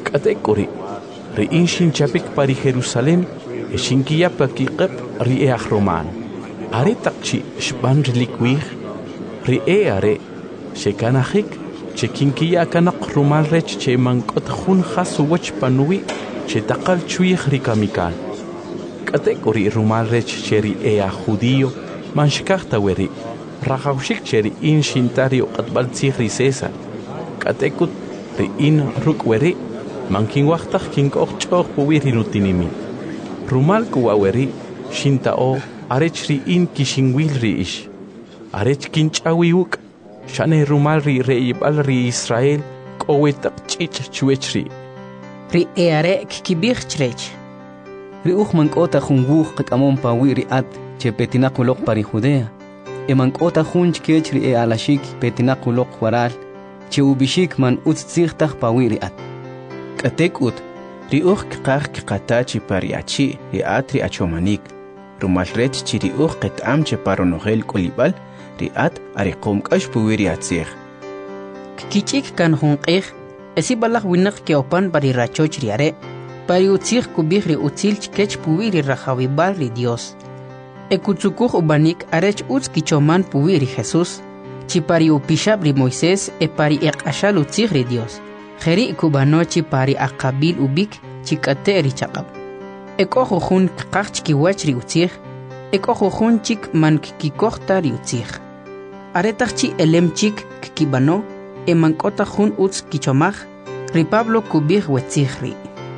Katekuri, ri inshin chapik pari Jerusalem, shinkiya pakiqep ri each Roman. Are takchi shban reliquir, ri are, shekanahik, chekinkiya kanak rumal rech che mankot hun khasuwach panui, che takal chuich rikamikal. Katekuri rumal rech cheri ea judío, manshkachta weri, rajaushik cheri inshintario atbaltzihri César. Katekut ri in rukweri, mankinwachtach kinkochchoch puwiri nutinimi. Rumal kuwaweri, shintao, arech ri in kishingwil ri ish. Arech kinchawiuk, shane rumal ri reibal ri Israel, kowetak chich chuechri. Ri eare kikibich chrech. Ri mankota junguch kakamon pawi ri at, che petinakulok pari Judea. Mankota junch kech ri alashik petinakulok waral, che ubishik man utzirtach pawi ri at. Katek ut, ri kikach kikatachi pariachi ri at ri achomanik. Rumalret chi ri ketam che paronogel kolibal, ri at arikomkash puwi ri atzir. Kikichik kan junqich, esi balak winak keopan pari rachoch riare, pari utzir kubich ri utzil chkech puwi ri rajawibal ri Dios. Ekutsukuch ubanik arech utz kichoman puwi ri Jesús, chi pari upishab ri Moisés pari ashal utzir ri Dios. Jeri kubano chi pari akabil ubik chikate ri chakab. Ojo jun kach kiwach ri utzir, ojo jun chik man kikochta ri utzir. Aretach chi elem chik kibano, mankota jun utz kichomach, ri Pablo kubich wetzihri.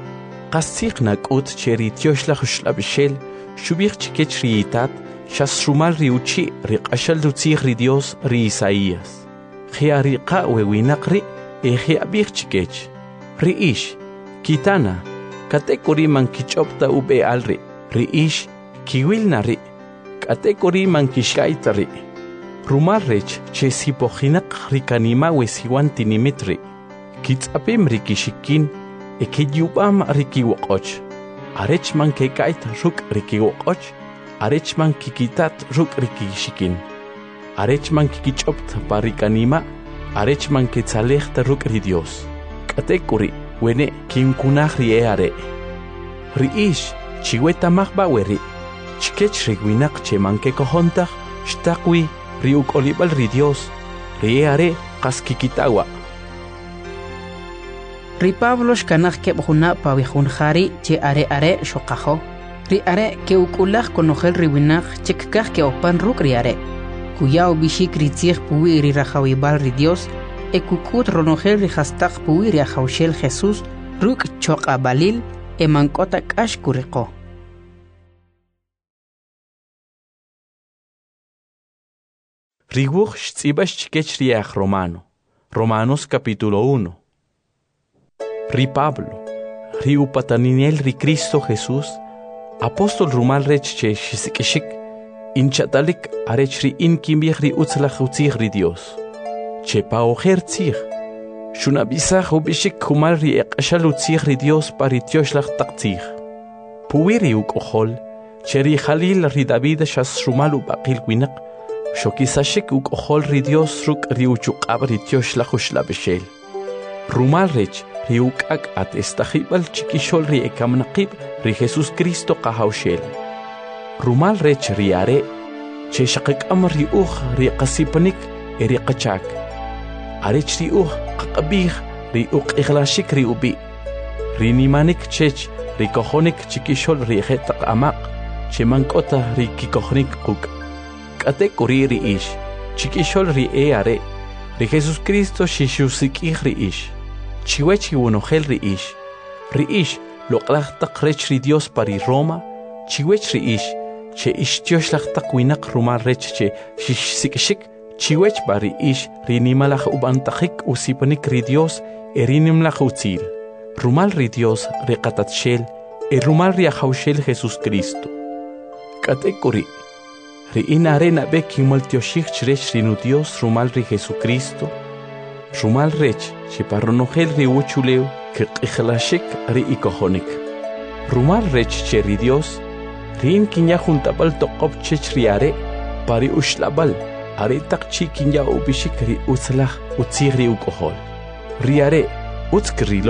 Qasik nakut cheri tioshlach shlabshel, shubich chikech ri itat, shasrumal ri uchi ri qashal utzir ri Dios ri Isaías. Khiari qa wewinaqri, abich chikech. Ri ish, kitana, katekuri man kichopta ube alri, ri ish, kiwilna ri, katekuri man kishkaita ri. Rumal rech che sipojinak rikanima wesiwan tinimitri. Kitzapim rikishikin, ekiyubam rikiwokoch. Arech man kekait ruk rikiwokoch, arech man kikitat ruk rikishikin. Arech man kikichopt parikanima, arech man ketzalechta ruk ri Dios. Katekuri, wene kinkunach ri eare. Ri ish, chiweta mahbaweri. Chikech rigwinak che man kekohontach, shtakwi, riuk olibal ri Dios, ri eare kaskikitawa. Ri Pablo shkanach kebjuna pawihunjari che are shokajo. Ri are ke ukulach konogel riwinach chekkach ke opan ruk ri are. Kuyao bishik ritzich puwi ri rajawibal ri Dios, ekukut ronogel ri hastach puwi ri ajawshel Jesús, ruk choka balil, mankota kash kuriko. Riwuch shtsibash chikech riach Romano. Romanos capítulo 1. Ri Pablo, ri upataninel ri Cristo Jesús, apóstol rumal rech che shisikishik, inchatalik arech ri inkimbich ri utzlach utzich ri Dios. Che paojer tzich, shunabisach ubishik kumal ri eqashal utzich ri Dios paritioslach taktzich. Puwiri ukohol, che ri Jalil ri David shas rumal ubaqil winak, shokisashik ukohol ri Dios ruk ri uchuqab ri tioslach ushlabeshel. Rumal rech ri ukak at estajibal chikishol ri ekamnaqib ri Jesus Cristo qahawshel. Rumal rech ri are, che shaqikam ri ri qasipanik ri qachak. Arech ri qaqabih ri iglashik ri ubi. Ri nimanik chech ri kohonik chikishol ri jetaq amaq, che mankota ri kikohnik quk. Katekuri ri ish, chikishol ri are, ri Jesus Cristo shishusikih ri ish. Chiwechi unogel ri ish loqlachtaq rech ri Dios pari Roma, chiwech ri ish, che ishtioslachtak winak rumal rech che shishsikishik, chiwech bari ish ri nimalach ubantachik usipanik ri Dios erinimlach utzil. Rumal ri Dios ri qatatshel, rumal ri ajawshel Jesus Cristo. Katekuri, ri inarena bekimal tioshik chrech ri nu Dios rumal ri Jesucristo, rumal rech che paronogel ri uchuleu que qichlashik ri ikohonik. Rumal rech che ri Dios, rin kinya juntapal toqop chech ri are, pari ushlabal, are takchi kinya ubishik ri utzlach utzig ri ukohol. Ri are, utzkrilo,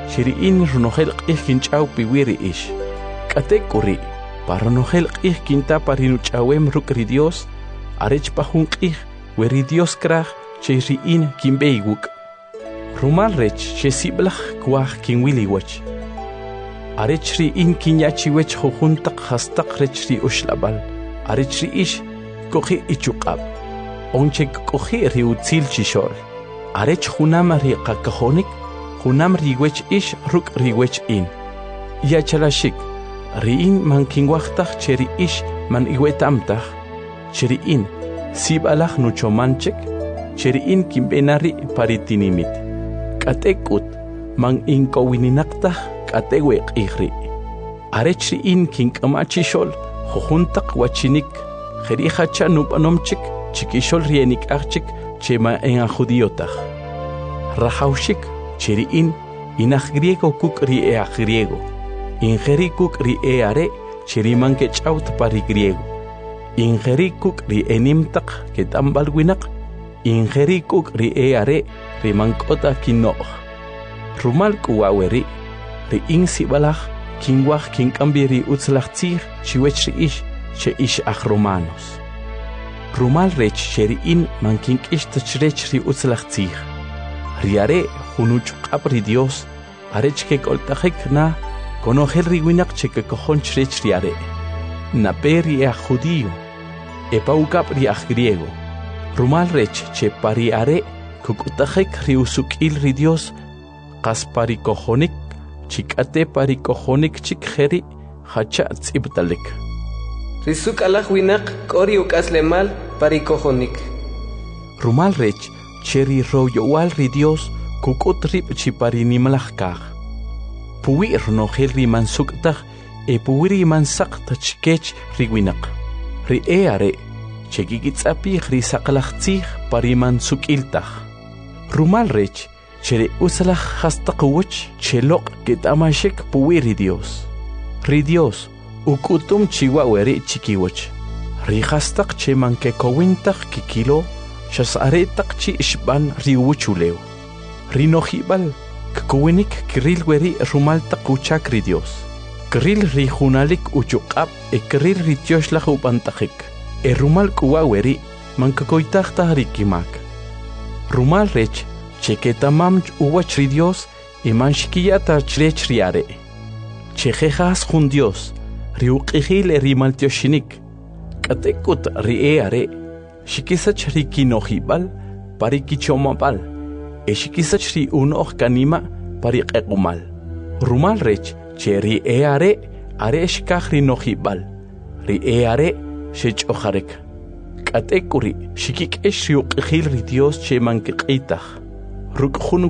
chiriin runojel q'ij kinch'aw piwiri ix. K'atek uri, paronojel q'ij kinta parinuch'awem ruk' ri Dios, arech pajun q'ij we ri Dios kraj che riin kinb'ey wuk'. Rumal rech che siblaj kwaj kinwili wach. Arech riin kinyachiwech jujuntaq hastaq rech ri uxlabal, arech ri ix koji ichuqab. Onche koji ri utzil chishol. Arech junam ri qakajonik, junam ri wech ix ruk' ri wech in. Yachalashik, riin man kinwajtaj che ri ix man iwetamtaj, che riin sibalaj nuchomanchek, che riin kinbenari paritinimit. K'atek'ut man inkowininaqtaj k'atewe q'ijri. Arech riin kink'amachishol jujuntaq wachinik, jeri hacha nub'anomchik chikishol rienik'ajchik che ma en judiotaj. Rajawshik che riin inaj griego kuk ri eaj griego, ingeri kuk ri eare che riman kech'awt pari griego, ingeri kuk ri enimtaq ketambal winaq, ingeri kuk ri eare riman k'ota kinoj. Rumal k'uwaweri riin sibalaj kinwaj kink'ambi ri utzlaj tzij chiwech ri ix che ix aj romanos. Rumal rech che riin man kink'ixtach rech ri utzlaj tzij. Riare junuchq'ab ri Dios, arech kek'oltajik na konojel ri winaq che kekojonch rech riare. Nape ri aj judío, epawkab ri aj griego. Rumal rech che pariare kuk'utajik ri usuk'il ri Dios, qas parikojonik chik'ate parikojonik chik jeri hacha tz'ibtalik. Risuk alaj winaq k'ori uk'aslemal parikojonik. Rumal rech che ri royowal ri Dios kuk'ut rib chi parinimalaj kaj. Puwi runojel ri mansuk'taj puwi ri mansaq chikech ri winaq. Ri eare che kikitz'apij ri saqlaj tzij parimansuk'iltaj. Rumal rech che ri utzlaj hastaq woch che loq' ket'amashek puwi ri Dios. Ri Dios uk'utum chiwa'weri chikiwoch. Ri hastaq che man kekowintaj kikilo xas'aretaq chi ixb'an ri wuchulew. Ri nojib'al kkuwinik kiril weri rumal taq uchak ri Dios. Kiril ri junalik uchuq'ab kiril ri tioxlaj ub'antajik. Rumal k'uwa'weri man kekoytajtaj ri kimak. Rumal rech che ketamam uwach ri Dios man xikiyatach rech riare. Che jejas jun Dios ri uq'ijil ri maltioxinik. K'atek'ut ri eare xikisach ri kinojib'al pari kichomab'al, xikisach ri unoj kanima pari q'equmal. Rumal rech che ri eare are xkaj ri nojib'al, ri eare xech'ojarek. K'atek'uri xikik'ex ri uq'ijil ri Dios che man kiq'itaj. Ruk' jun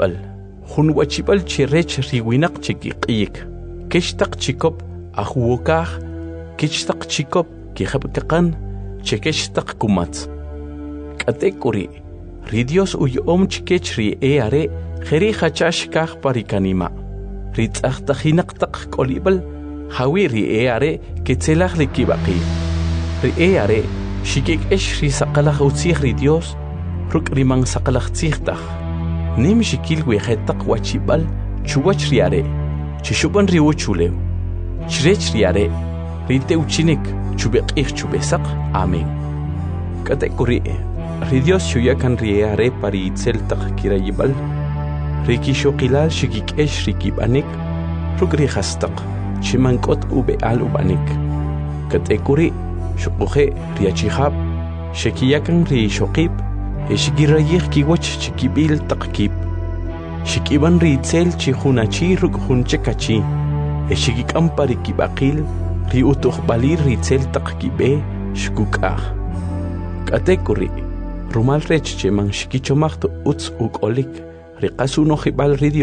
wachib'al che rech ri winaq che kiq'iyik. Kechtaq chikop ajwokaj, kechtaq chikop kijab'kaqan, che kechtaq kumatz. K'atek'uri ri Dios uyom chikech ri eare jeri hachax kaj pari kanima. Ri tz'ajtajinaq k'olib'al jawi ri eare ketzelaj ri kib'aqij. Ri eare xikik'ex ri saqalaj utzij ri Dios ruk' ri man saqlaj tzijtaj. Nim xikil wejetaq wachib'al chuwach riare, chixub'an ri wuchulew. Chrech riare, ri teuchinik chubeq'ij chubesaq. Amén. K'atek'uri ri Dios xuyakan ri eare pari itzel taq kirayib'al. Ri kixoqilal xikik'ex ri kib'anik ruk' ri hastaq chi man k'ot ub'e'al ub'anik. K'atek'uri xuquje ri achijab xekiyakan ri xoqib xikirayij kiwach chikib'il taq kib. Xikib'an ri itzel chi junachi ruk' jun chekachi. Xikik'am pari kib'aqil ri utujb'alir ri itzel taq kib'e xkuk'aj. K'atek'uri rumal rech che man xikichomaj utz uk'olik ri qas unojib'al ri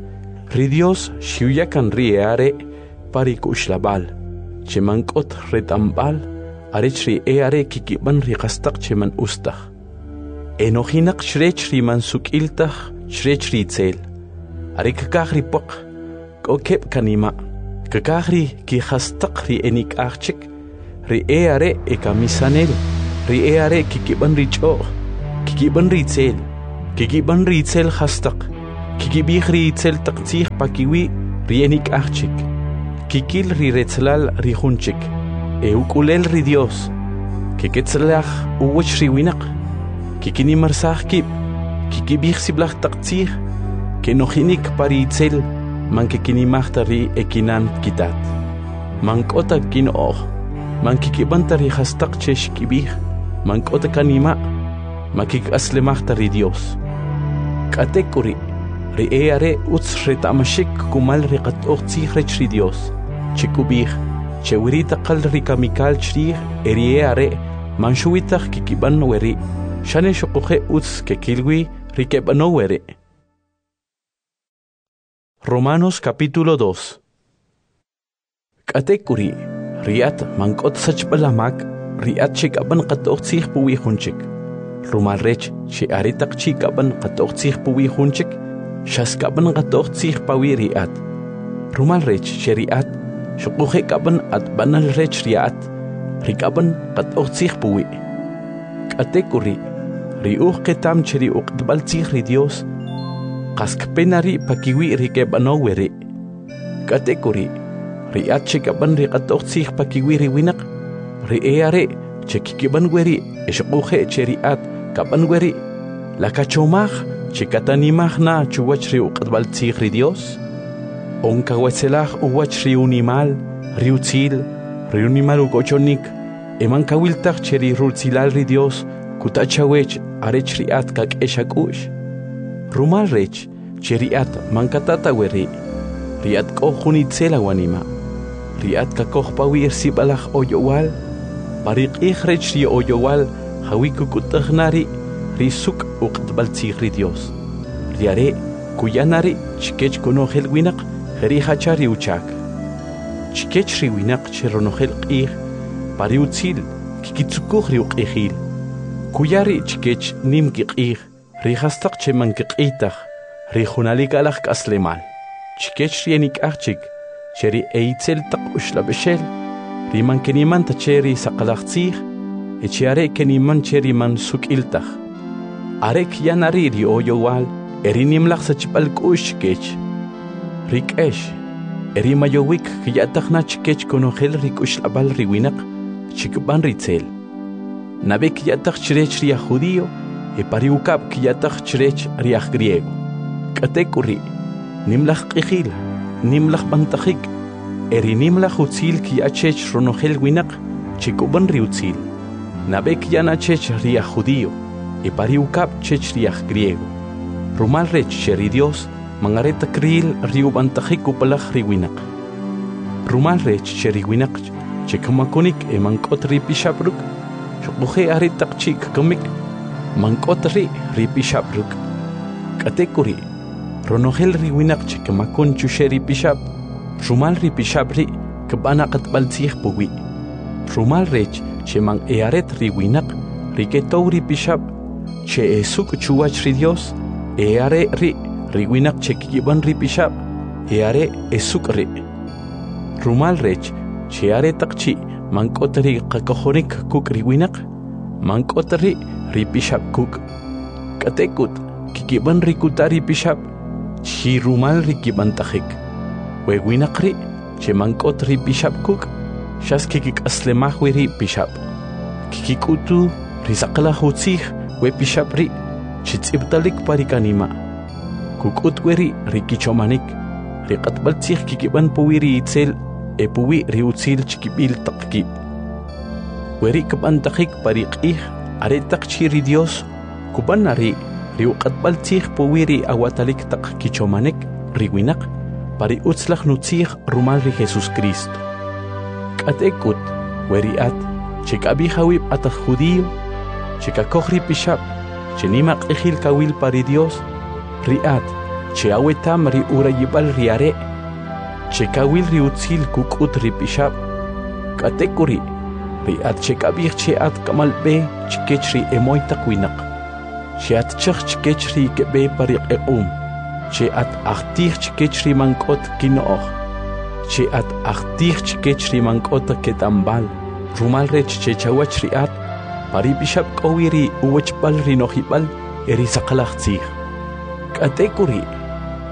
Dios xyuyakan ri eare pari kuxlab'al che man k'ot retamb'al arech ri eare kikib'an ri qastaq che man ustaj. Enojinaq chrech ri mansuk'iltaj chrech ri itzel. Ari kakaj ri poq k'okeb' kanima. Kakaj ri kijastaq ri enik'ajchik. Ri eare ekamisanel. Ri eare kikib'an ri ch'o'j. Kikib'an ri itzel. Kikib'an ri itzel hastaq. kikibih ri itzel taqtzih pakiwi ri enik achik, kikil ri retzlal ri junchik, ukulel ri Dios, keketzlach uwech ri winak, kikinimarsach kip, kikibih siblach taqtzih, kenohinik pari itzel, man kekinimachta ri ekinan kitat. Man kota kinoh, man kikibanta ri hastak chesh kibih, man kota kanima, man kikaslemachta ri Dios. Katekuri, ri eare uts retamashik kumal ri qatoqtzih rech ri Dios. Chikubih, chewirita qal ri kamikal chrih eri eare, man shuitach kikiban weri, shane shokuhe uts kekilwi ri kebano weri. Romanos capítulo 2. Katekuri, riat mankot sachbalamak, riat chikaban qatoqtzih puwi hunchik. Rumal rech che aritak chikaban qatoqtzih puwi hunchik, shaskaban qatoqtzih pawi riat. Rumal rech che riat, shukuhe kaban at banal rech riat, rikaban qatoqtzih puwi. Katekuri, riuq ketam che riuq dbaltzih ri Dios, qaskpenari pakiwi rikebano weri. Katekuri, riat chikaban ri qatoqtzih pakiwi ri winak, ri eare chekikiban weri eshukuhe che riat kaban weri, lakachomach chikatanimach na chuwach ri uqatbaltzih ri Dios, onkawetzelach uwach ri unimal, ri utzil, ri unimal ukochonik, eman kawiltach che ri rutzilal ri Dios, kutachawech arech riat kak eshakush. Rumal rech che riat mankatata weri, riat kohunitzela wanima, riat kakoh pawi ersibalach oyowal, parik rech ri oyowal, hawikukutaghnari, risuk uqtbaltzih ri Dios. Riare kuyanari chikech konohel winak, heri hachari uchak. Chikech ri winak cheronohel qih, pari utzil, kikitsukuh ri uqihil. Kuyari chikech nim kiqih, ri hastak che man kiqitach, ri hunalik alach kaslemal. Chikech ri enik achik, cheri eitzel tak ushla beshel, ri man keniman ta cheri saqalachtzih, echiare keniman cheri man sukiltach. Arek yanari ri oyowal, eri nimlach sachipal kush chikech. Rik esh, eri mayowik kiyatachna chikech konohel ri kushlabal ri winak, chikban ritzel. Nabek yatach chirech ri judío, pariukab kiyatach chirech ri griego. Katekuri, nimlach qihil, nimlach bantachik, eri nimlach utzil kiyachech ronohel winak, chikuban ri utzil. Nabek yanachech ri judío, pariukab chech ri griego. Rumal rech cheri Dios, mangareta kril ri ubantachik upalach ri winak. Rumal rech cheri winak, chekamakonik mankot ri pishabruk, shukuhe aritak chik kamik, mankot ri pishabruk. Katekuri, ronohel ri winak chekamakon chushe ri pishab, rumal ri pishabri, kabana katbaltzih puwi. Rumal rech che man earet ri winak, riketou ri pishab, che esuk chuwach ri Dios, eare ri winak chekikiban ri pishab, eare esuk ri. Rumal rech che aretak chi, mankot ri qakahonik kuk ri winak, mankot ri pishab kuk. Katekut, kikiban ri kutari pishab, chi rumal ri kibantahik. We winak ri, che mankot ri pishab kuk, shas kikik aslemahwi ri pishab. Kikikutu ri sakala hutzih we pishab ri, chitzibtalik parikanima. Kukut weri ri kichomanik, ri qatbaltzih kikiban puwi ri itzel, puwi ri utzil chikibil takkib. Weri kabantahik pariqih, aretak chi ri Dios, kubanari ri uqatbaltzih puwi ri awatalik tak kichomanik, ri winak, pari utzlach nutzih rumal ri Jesus Cristo. Katekut, weri at, chikabihawib atach judío, chikakoh ri pishab, chenimak ejil kawil pari Dios, riat, che awetam ri urayibal riare, che kawil ri utzil kukut ri pishab. Katekuri, riat che kabih che at kamalbe chikech ri emoy takwinak, che at chach chikech ri kebe pari che at achtih chikech ri mankot kinooh, che at achtih chikech ri mankot ketambal, rumal rech che chawach riat, pari pishab kawiri uwachbal ri nohibal eri sakalachtzih. Katekuri,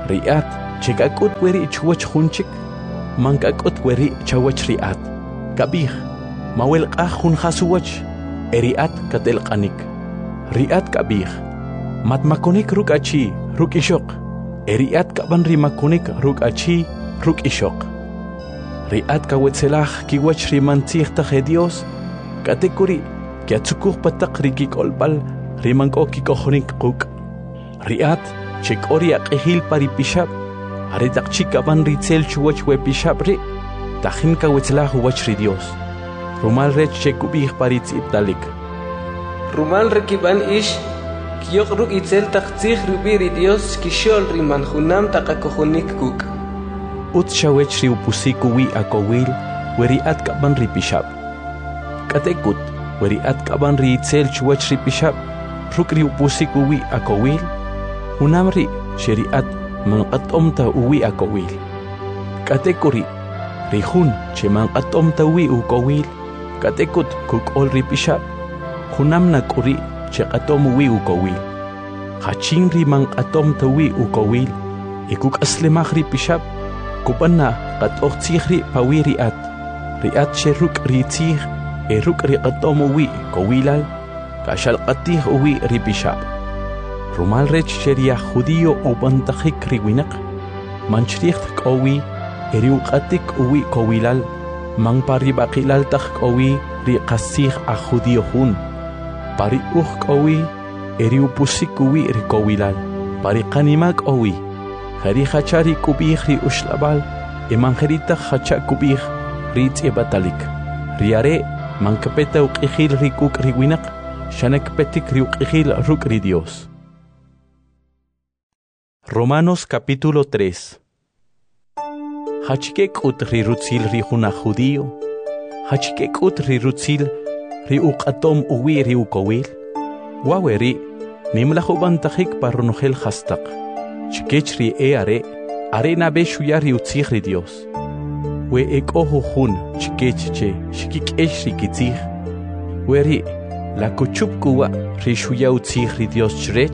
riat chekakut weri chuwach hunchik mankakut weri chawach riat kabih mawel qahun khasuwach eriat katelqanik riat kabih matmakonik rukachi rukishok eriat kaban rimakonik rukachi rukishok riat kawetselah kiwach rimantzih taje Dios katekuri kiatsukuh patak rikikolbal rimanko kikohonik quk riat chekori aqihil paripishab aritak chikaban ritzel chuwach wepishab ri tajin kawetselah wach ri Dios rumal rech chekubih paritziptalik rumal rekiban ish kiyok ruk itzel taktzih rubiri Dios kishol riman junam takakohonik kuk ut shawech ri upusiku wi akowil weri at kaban ri pishab katekut weri at kaban ri itzel chuwach ri pishab ruk ri upusiku wi akowil unamri sheriat manqatomta uwi akowil katekuri rihun che manqatomta wi ukowil katekut kukol ri pishab hunamna kuri che qatom wi ukowil khachin ri manqatomta wi ukowil ikuk aslemah ri pishab kupanna qatoqtzih ri pawi riat che ruk ri tzih ruk ri qatom wi kowilal kashal qatih uwi ri pishab rumal rech sheria judío ubantajik riwinak manchricht kowi eriuqatik uwi kowilal man paribaqilal taj kowi ri qasih a judío hun pari kowi eriupusik uwi ri kowilal pari qanimak owi khari khachari kubih ri ushlabal emangerita khacha kubih ri tsebatalik riare mankapeta uqihil ri kuk riwinak shanak petik ri uqihil ruk ri Dios. Romanos capítulo 3. Hachikek ut ri rutzil ri juna judío, hachikek ut ri rutzil ri uqatom uwi ri ukowil, waweri nimlajubantajik parronogel hastak, chikech ri are nabe shuya ri utzih ri Dios, we ojo jun chikech che shikikesh ri kitzih, weri la kuchup kuwa ri shuya utzih ri Dios chrech,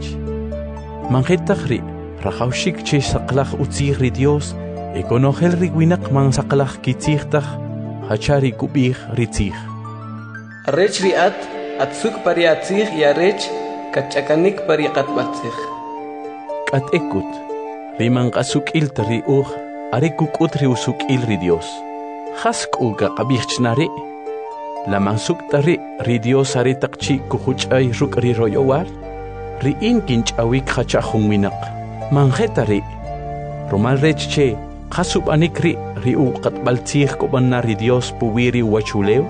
manjetaj ri rajawshik che saqlaj utzih ri Dios ekonogel ri winak man saqlaj kitzihtaj hachari kubih ri tzih arech riat atsuk pari atzih y arech kachakanik pari qatbatzih katekut ri man qasukil ri uj are kukut ri usukil ri Dios hask uga qabihchnare la mansuk ri Dios are taqchi kuhuchay ruk ri royowar ri in kinchawik hachahun winak manjetari rumal rech che khasub anikri ri uqatbaltzih kobanna ri Dios puwiri wachuleo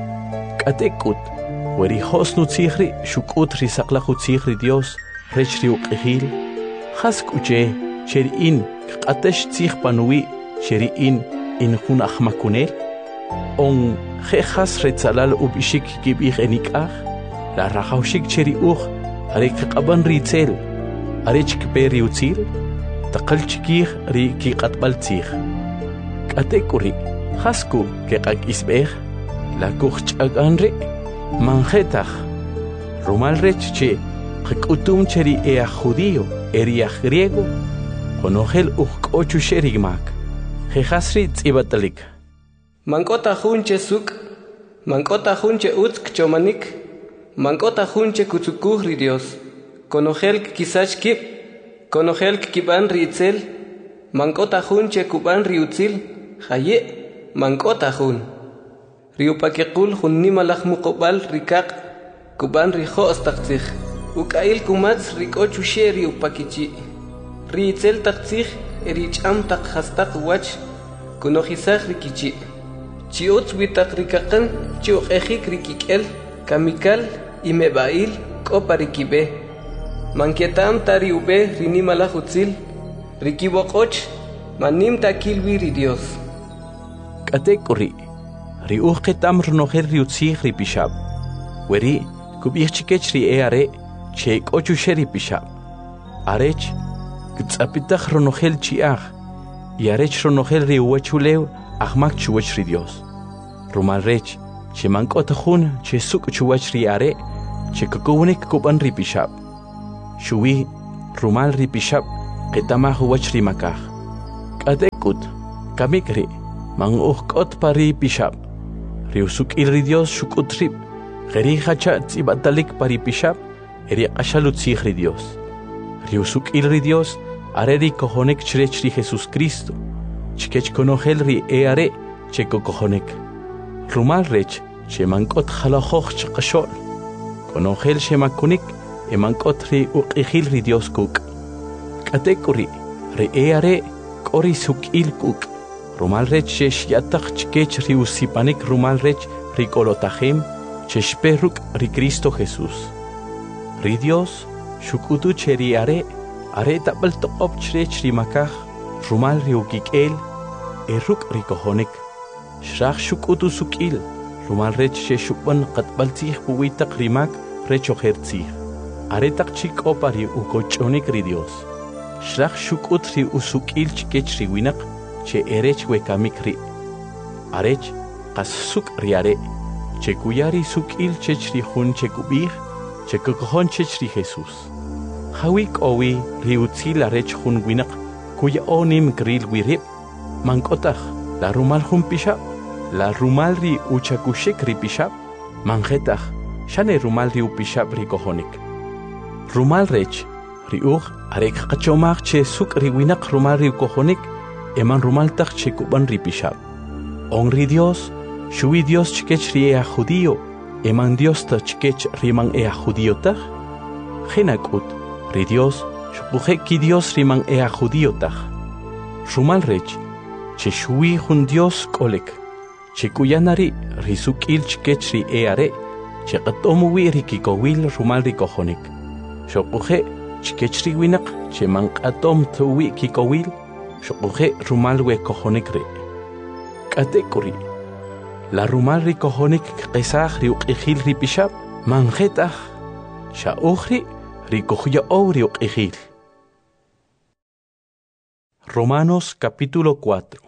katekut weri hosnu tzihri shukut ri saqlajutzih ri Dios rech ri uqihil khaskuche cheri in qatesh tzih panuwi cheri in jun ahmakunel on khas retzalal ubishik kibih enikah la rajawshik cheri uj arek qaban ritzel arech kperi utzil taqalchikih ri ki qatbaltzih katekuri hasku ke qakisbeh la kuch'aganri manjetaj rumal rech che qkutum cheri judío eria griego konogel uqochu sherigmak jehasri tsibatalik mankota junche suk mankota junche utsk chomanik mankota junche kutsukuh ri Dios konogel kisach kip konogel kiban ritzel mankota junche kuban riutzil haye mankota jun riupakekul junni malaj muqobal rikaq kuban rijo astaqtzih ukail kumats rikochu sheri upakichi ritzel taqtzih ericham taq hastaq wach konohisaj rikichi chiuts witaq rikaqan chiuqejik rikikel kamikal imebail koparikibe mankietam tari ube rinimala hutzil rikiboqoch manim takil wiri Dios katekuri ri uqetam rnogel riutzih ri pishab weri kubih chikech ri are che kochu sheri pishab arech gtsapitaj rnogel chiaj y arech rnogel ri wachulew ahmak chuwach ri Dios rumal rech che mankotjun che suk chuwach ri are che kukunik kuban ri pishab shuwi rumal ri pishab qetamaj wach rimakaj. K'atekut, kamikri, man uhk'ot pari pishab. Riusuk'il ri Dios shuk'ut rib, qeri hacha tzibatalik pari pishab, eri qashalutzij ri Dios. Riusuk'il ri Dios, are ri kojonek chrech ri Jesus Cristo, chkech konojel ri are, cheko kojonek. Rumal rech, che mankot jalajoj chqashol. Konojel shemakunik, emankot ri uqijil ri Dios kuk. Katekuri, ri are, kori suk'il kuk. Rumal rech shesh yatak chkech ri usipanik rumal rech ri kolotajim, cheshperuk ri Cristo Jesus. Ri Dios, shukutu cheri are tabal toqop chrech ri makaj, rumal ri ukikel, eruk ri kojonek. Shrach shukutu suk'il, rumal rech sheshukban qatbaltzij puwitak rimak rech ojertzij. Are tak chik opari ukochonek ri Dios. Shrach shukut ri usuk'il chkech ri winak, che erech wekamik ri. Arech qas suk ri are, che kuyari suk'il chech ri jun che kubij, che kokojon chech ri Jesus. Hawik owi ri utzil arech jun winak, kuya onim gril wirib, mankotaj, la rumal jun pishab, la rumal ri uchakushik ri pishab, manjetaj, shane rumal ri upishab ri kojonik. Rumal rech, ri arek qachomaj che suk ri winak rumal ri kojonik, eman rumal tak che kuban ri pishab. On ri Dios, shui Dios chkech ri ea judío, eman Dios ta chkech riman ea judío tak. Genakut, ri Dios, shukuje ki Dios riman ea judío tak. Rumal rech, che shui jun Dios kolek, che kuyanari ri suk'il chkech ri eare, che qatomu wi ri kikowil rumal ri kojonik. Shukuje chkech ri winak, che man qatom tuwi kikowil, shukuje rumal we kojonik ri. Katekuri, la rumal ri kojonik qesaj ri uqijil ri pishab, manjetaj, shaukhri ri kojuya ri uqijil. Romanos capítulo 4.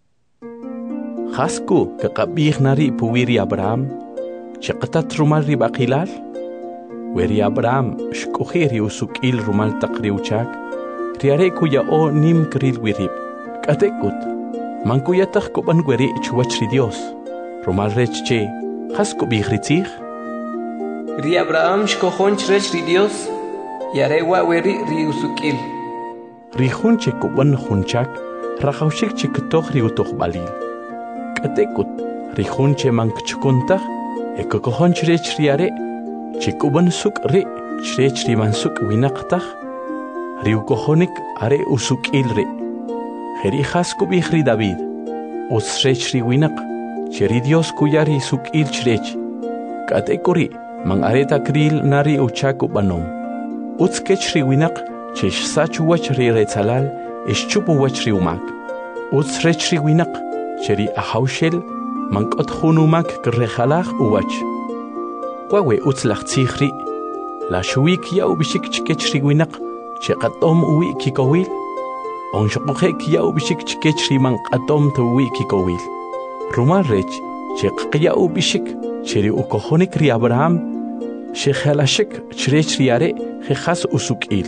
Hasku kaqabij nari puwiri Abraham, chaqatat rumal ri baqilal, weri Abraham shkuji usuk'il rumal taqri uchak, riare kuya nim kril wirib. Katekut, man kuyataj kuban weri chuwach ri Dios, rumal rech che, hasku bij ritzij? Ri Abraham shkojon chrech ri Dios, yare wa weri ri usuk'il. Rihun che kuban hunchak, rajaushik che ketoj ri utoch balil. Katekut, rihun che man kchukuntach, ekokojon chrech riare, che kuban suk ri, chrech ri man suk winaqtach, ri ukojonik are usuk'il ri. Heri hasku bij ri David, usrech ri winaq, che ri Dios kuyari suk'il chrech. Katekuri, man areta kril nari uchaku banom. Utskech ri winaq, che sachu wach ri retzalal, chupu wach ri umak. Utsrech ri winaq, che ri ahaushel, mankot hunumak krejalaj uwach. Wawe utslach tzijri, la shuik ya ubishik chkech ri winaq, che qatom uwi kikowil, on shukujek ya ubishik chkech ri man qatom tu uwi kikowil. Rumal rech, che qya ubishik, che ri ukojonik ri Abraham, she khalashik chrech ri are, he khas usuk'il.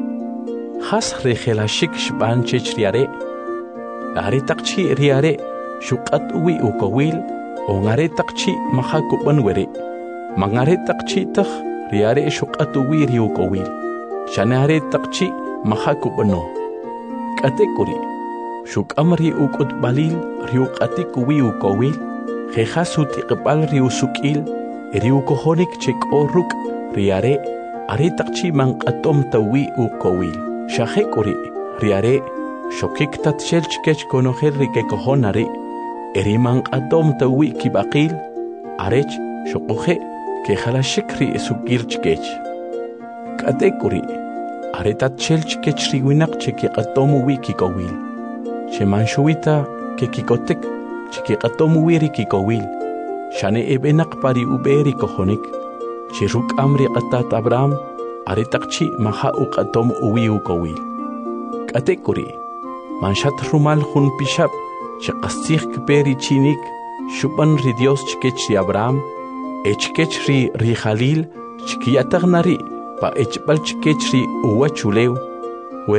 Has rejelashik shban chech riare, are takchi riare, shukat uwi ukowil, ongare takchi mahakuban were, mangare takchi tak riare shukat uwi riukowil, shanare takchi mahakubano. Katekuri, shukamri ukut balil, riukatik uwi ukowil, jehasuti kepal riusukil, riukohonik chek oruk, riare, are takchi mang atom tawi ukowil. Shahekuri, riare, shokik tat shelchkech konojer rike kojonare, erimang adom tawi kibakil, arech, shokoje, que halashikri sukilchkech. Katekuri, aretat shelchkech riwinak cheki atomu wiki kowil. Shemanshuita ke kikotek, cheki atomu wiri kikowil. Shane ebenak pari uberi kojonik, chiruk amri atat Abraham, aretakchi maha uqatom uwi ukowil. Katekuri, manshat rumal jun pishab, chaqastig kperi chinik, shuban ri Dios chkech ri Abraham, echkech ri Jalil, chkiyatagnari, pa echbal chkech ri uwachulew, weri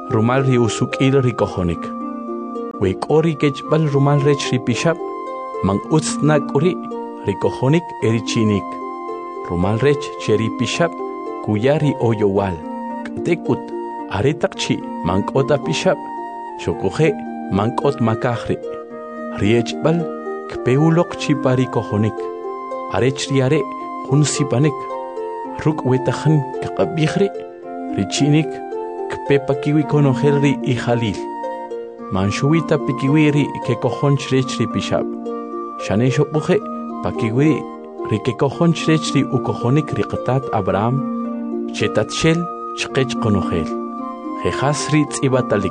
rumal ri usuk'il rikojonik. Wek'ori kechbal rumal rech ripishab, man utznak uri rikojonik erichinik. Rumal rech cheri pishab, kuyari oyowal. Katekut, aretakchi mankota pishab, shokoje mankot makahri. Riechbal, kpeulok chipari kojonik. Arech riare, hunsipanik. Ruk wetajan kakabihri, richinik, kpepa kiwi konojelri y jalil. Manshuita pikiwiri ke kojonch rechri pishab. Shane shopuje, pakiwi, rike kojonch rechri u kojonik rikatat Abraham, chetatshel, chkech konojel. Jejas ritz ibatalik.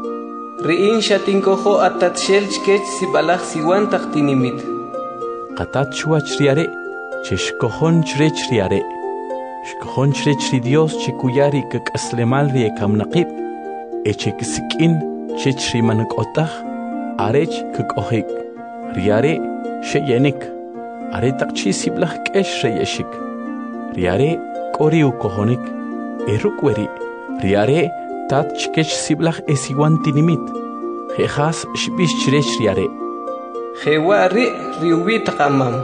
Riin shatinkojo atatshel chkech sibalach siwan taktinimit. Katat shuach riare, cheshkojonch rech riare. Shkojonch rechri Dios chikuyari kak aslemal rie kamnaqib, echekisikin chechri manakotach, arech kakojik. Riare sheyenik, aretakchi siblach kesh reyeshik. Riare koriu kojonik, erukweri. Riare tat chkech siblach esiwan tinimit. Jejas shbish chirech riare. Jewari riubit kamam.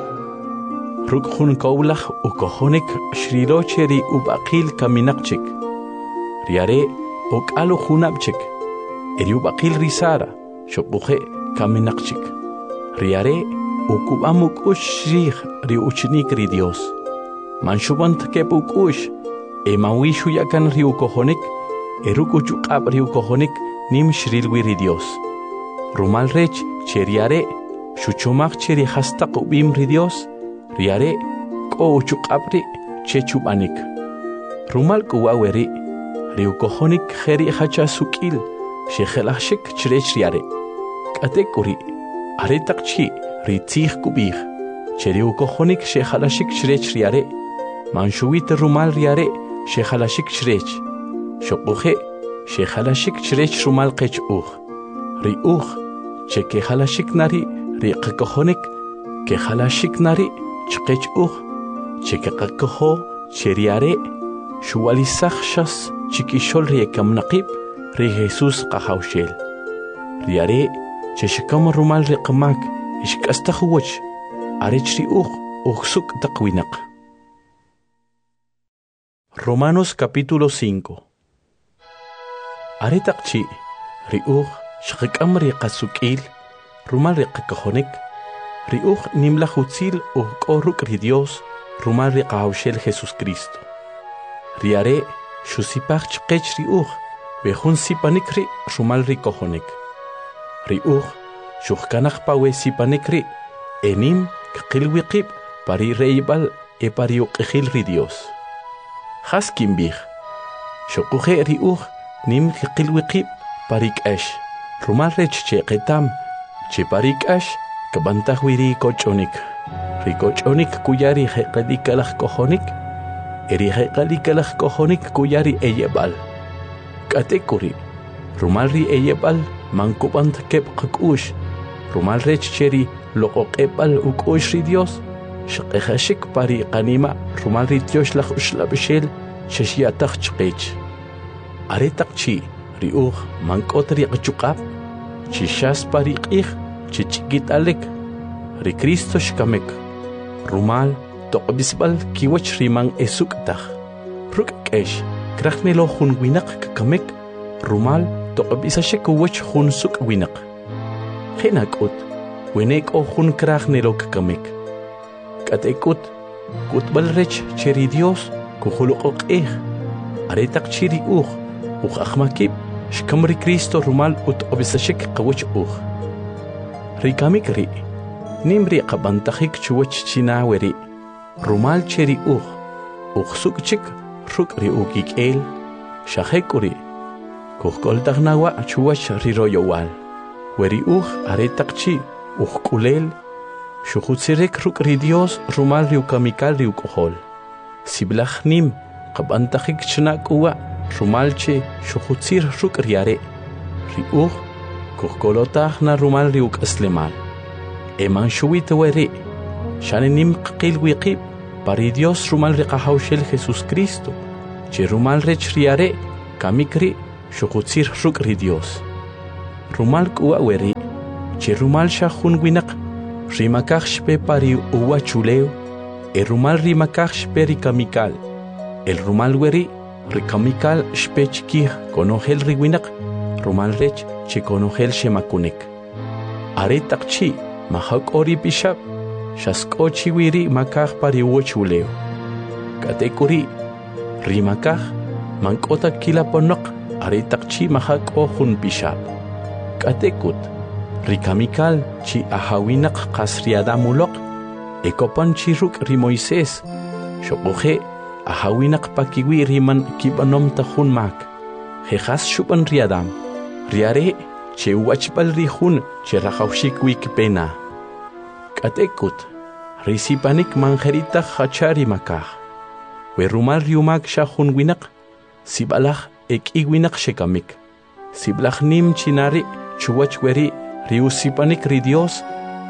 Rukhun kaulach u kojonik shrirocheri ubaqil kaminakchik. Riare okalu hunabchik. Eri ubaqil risara, shopuje kaminakchik. Riare ukubamuk ushrih ri uchinik ri Dios. Manshubant kepuk ush, emawishu yakan ri ukojonik, erukuchukab ri ukojonik nim shrilwi ri Dios. Rumal rech cheriare, shuchomach cheri hastaq ubim ri Dios, riare ko uchukabri chechubanik. Rumal kuwaweri, ri ukojonik jeri hachasukil, shejelashik chirech riare. Katekuri, aretakchi ritzich kubih, cheri ukojonik shejalashik chirech riare. Manshuit rumal riare, shejalashik chirech. Shokuje, shejalashik chirech rumal kech Ri cheke halashik nari, ri kakojonik, ke halashik nari, chkech cheke kakojo, cheriare, shuwalisachshas, chikishol riekam naqib, ri Jesus kahaushel. Riare, cheshikam rumal riqamak, ishkastahuwach, arech ri suk taqwinak. Romanos capítulo 5. Aretakchi, ri shqikam riqasukil, rumal riqakajonik, ri nimlahutzil koruk ri Dios, rumal riqahaushel Jesus Cristo. Riare, shusipach chqech ri bejun sipanik ri rumal rikojonik. Ri shuhkanach pawe sipanik ri, enim kqilwiqib pari reibal pari uqijil ri Dios. Haskim bih, shokuje ri nim kqilwiqib parik ash. Rumal rech che qetam, che parik ash, kabantahwiri kochonik. Rikochonik kuyari heqalikalach kojonik, eri heqalikalach kojonik kuyari eyebal. Katekuri, rumal ri eyebal, mankubant kep qakush, rumal rech cheri loqoqebal ukush ri Dios, shaqehashik pari qanima, rumal ri Dios lach ushlabishel, shashiatach chqech. Aretakchi, ri mankotri qachukab, chishas pariqih, chichikit alek, ri Cristo shkamek. Rumal, toqbisbal kiwach rimang esuktach. Ruk kesh, krachnelo hun winak kamek, rumal, toqbisashek wach hun suk winak. Henakut, winek o hun krachnelo kamek. Katekut, kutbal rech cheri Dios, kuhuluqok aretak chiri akhmakib, shkamri Cristo rumal ut obisashik qawach Rikamik ri, nimri qabantahik chuwach chinaweri, rumal cheri sukchik ruk ri ukik shahekuri, kuhkoltagnawa chuwach riroyowal, weri aretakchi kulel, shuhutsirek ruk ri Dios rumal ri ukamikal ri ukohol, siblach nim qabantahik chnakuwa, rumalche shuhutsir ruk riare, ri kuhkolotah na rumal riuk aslemal. Eman shuwita weri, shanenim qil wiqib, pari Dios rumal riqahaushel Jesus Cristo, che rumal rech riare, kamikri, shukutsir ruk ri Dios. Rumal kuwa weri, chi rumal shahun winak, rimakach shpe pari uwa chuleo, rumal rimakach shpe rikamikal, el rumal weri, rikamikal shpe chikih konogel riwinak, rumal rech chi konogel shemakunik. Are takchi, mahak ori bishap, shaskochi wiri makach pari uwa chuleo. Katekuri, rimakach, mankota kila ponok, are takchi mahak ohun bishap. Katekut, rikamikal chi ahawinak kasriada mulok, ekopan chiruk ri Moises, shokohe ahawinak pakiwi riman kibanom tahun mak, jejas shupan riadam, riare che wachbal rihun che rahaushik wikpena. Katekut, risipanik manjerita hachari makah, werumal riumak shahun winak, sibalach ek iwinak shekamik, siblach nim chinari, chuwach weri riusipanik ri Dios